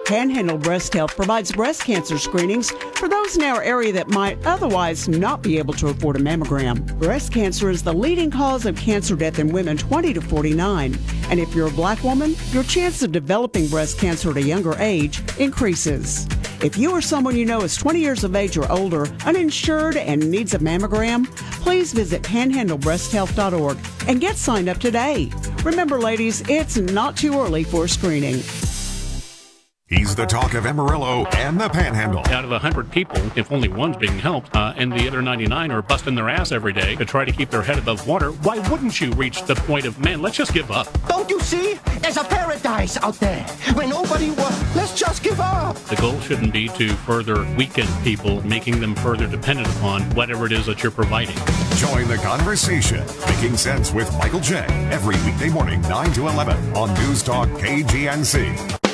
Panhandle Breast Health provides breast cancer screenings for those in our area that might otherwise not be able to afford a mammogram. Breast cancer is the leading cause of cancer death in women 20 to 49. And if you're a black woman, your chance of developing breast cancer at a younger age increases. If you or someone you know is 20 years of age or older, uninsured, and needs a mammogram, please visit panhandlebreasthealth.org and get signed up today. Remember, ladies, it's not too early for screening. He's the talk of Amarillo and the Panhandle. Out of 100 people, if only one's being helped, and the other 99 are busting their ass every day to try to keep their head above water, why wouldn't you reach the point of, man, let's just give up? Don't you see? There's a paradise out there where nobody wants. Let's just give up. The goal shouldn't be to further weaken people, making them further dependent upon whatever it is that you're providing. Join the conversation, Making Sense with Michael J. Every weekday morning, 9 to 11 on News Talk KGNC.